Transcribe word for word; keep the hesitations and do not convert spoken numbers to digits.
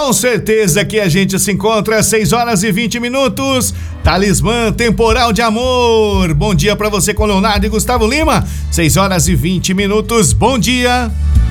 Com certeza que a gente se encontra às seis horas e vinte minutos. Talismã Temporal de Amor. Bom dia pra você com Leonardo e Gustavo Lima. seis horas e vinte minutos. Bom dia.